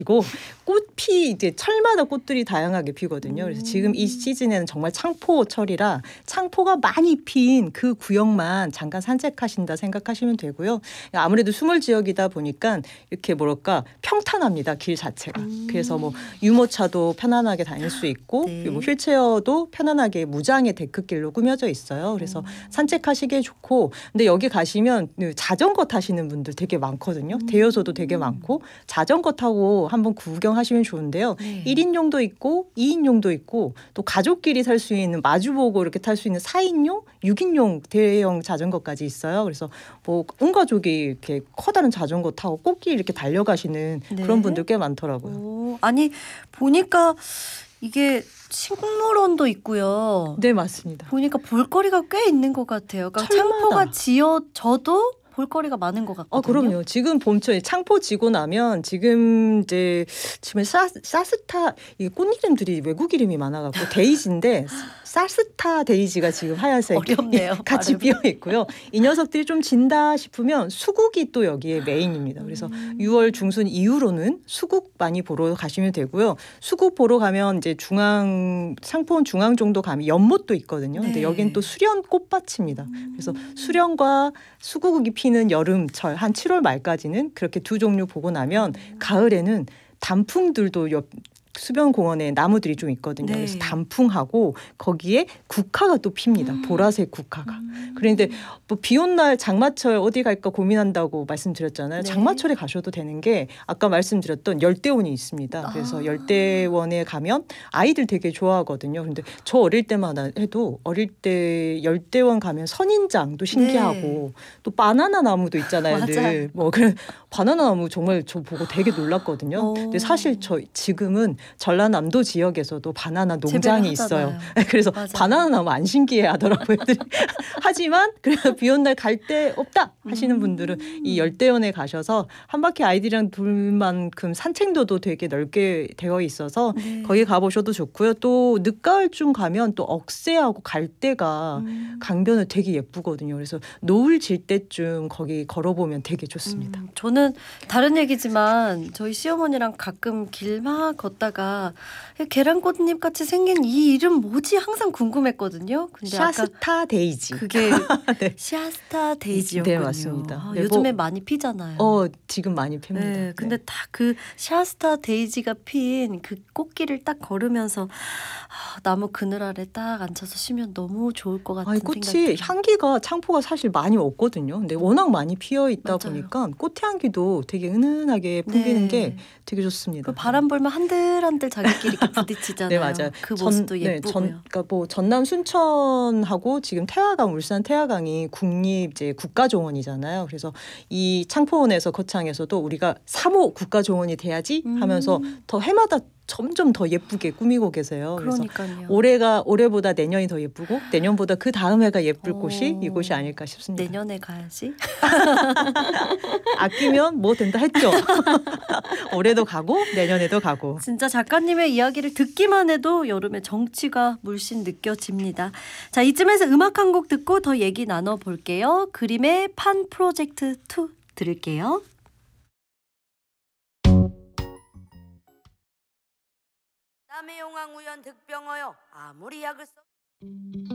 그리고 꽃피 이제 철마다 꽃들이 다양하게 피거든요. 그래서 지금 이 시즌에는 정말 창포철이라 창포가 많이 핀 그 구역만 잠깐 산책하신다 생각하시면 되고요. 아무래도 수몰 지역이다 보니까 이렇게 뭐랄까 평탄합니다. 길 자체가. 그래서 뭐 유모차도 편안하게 다닐 수 있고 네. 그리고 휠체어도 편안하게 무장의 데크길로 꾸며져 있어요. 그래서 산책하시기에 좋고 근데 여기 가시면 자전거 타시는 분들 되게 많거든요. 대여소도 되게 많고 자전거 타고 한번 구경하시면 좋은데요. 네. 1인용도 있고 2인용도 있고 또 가족끼리 탈 수 있는 마주보고 이렇게 탈 수 있는 4인용, 6인용 대형 자전거까지 있어요. 그래서 뭐 온 가족이 이렇게 커다란 자전거 타고 꽃길 이렇게 달려가시는 네. 그런 분들 꽤 많더라고요. 오, 아니 보니까 이게 식물원도 있고요. 네, 맞습니다. 보니까 볼거리가 꽤 있는 것 같아요. 그러니까 철마다. 창포가 지어져도 볼거리가 많은 것 같거든요. 그럼요. 지금 봄철 창포 지고 나면 지금 이제 지금 사스타 이 꽃 이름들이 외국 이름이 많아갖고 데이지인데 사스타 데이지가 지금 하얀색 어렵네요. 같이 발음이. 피어 있고요. 이 녀석들이 좀 진다 싶으면 수국이 또 여기에 메인입니다. 그래서 6월 중순 이후로는 수국 많이 보러 가시면 되고요. 수국 보러 가면 이제 창포원 중앙 정도 가면 연못도 있거든요. 근데 네. 여긴 또 수련 꽃밭입니다. 그래서 수련과 수국이 피는 여름철 한 7월 말까지는 그렇게 두 종류 보고 나면 가을에는 단풍들도 옆 수변공원에 나무들이 좀 있거든요. 네. 그래서 단풍하고 거기에 국화가 또 핍니다. 보라색 국화가. 그런데 뭐 비 온 날 장마철 어디 갈까 고민한다고 말씀드렸잖아요. 네. 장마철에 가셔도 되는 게 아까 말씀드렸던 열대원이 있습니다. 그래서 열대원에 가면 아이들 되게 좋아하거든요. 그런데 저 어릴 때마다 해도 어릴 때 열대원 가면 선인장도 신기하고 또 바나나 나무도 있잖아요. 맞아요. 늘. 뭐 그래 바나나 나무 정말 저 보고 되게 놀랐거든요. 근데 사실 저 지금은 전라남도 지역에서도 바나나 농장이 있어요. 재배하잖아요. 그래서 맞아요. 바나나 나무 안 신기해 하더라고요. 애들이. 하지만 그래서 비 온 날 갈 데 없다 하시는 분들은 이 열대원에 가셔서 한 바퀴 아이들이랑 돌 만큼 산책로도 되게 넓게 되어 있어서 네. 거기 가보셔도 좋고요. 또 늦가을쯤 가면 또 억새하고 갈대가 강변을 되게 예쁘거든요. 그래서 노을 질 때쯤 거기 걸어보면 되게 좋습니다. 저는 다른 얘기지만 저희 시어머니랑 가끔 길 막 걷다가 계란꽃잎 같이 생긴 이 이름 뭐지 항상 궁금했거든요. 근데 아까 샤스타 데이지. 그게 네. 시아스타 데이지였군요. 네, 맞습니다. 네, 요즘에 뭐, 많이 피잖아요. 지금 많이 핍니다. 네, 근데 네. 다 그 시아스타 데이지가 핀 그 꽃길을 딱 걸으면서 나무 그늘 아래 딱 앉아서 쉬면 너무 좋을 것 같은 아니, 생각이 꽃이 들어요. 향기가 창포가 사실 많이 없거든요. 근데 워낙 많이 피어 있다 맞아요. 보니까 꽃향기도 되게 은은하게 풍기는 네. 게 되게 좋습니다. 그 바람 불면 한들한들 자기끼리 이렇게 부딪히잖아요. 네, 맞아요. 그 모습도 예쁘고요. 그러니까 뭐 전남 순천하고 지금 태화강, 울산 태화강이 국립 이제 국가정원이잖아요. 그래서 이 창포원에서 거창에서도 우리가 3호 국가정원이 돼야지 하면서 더 해마다 점점 더 예쁘게 꾸미고 계세요. 그래서 그러니까요. 올해보다 내년이 더 예쁘고 내년보다 그 다음 해가 예쁠 곳이 이곳이 아닐까 싶습니다. 내년에 가야지. 아끼면 뭐 된다 했죠. 올해도 가고 내년에도 가고. 진짜 작가님의 이야기를 듣기만 해도 여름의 정취가 물씬 느껴집니다. 자, 이쯤에서 음악 한 곡 듣고 더 얘기 나눠볼게요. 그림의 판 프로젝트 2 들을게요. 남해용왕 우연 득병하여 아무리 약을 써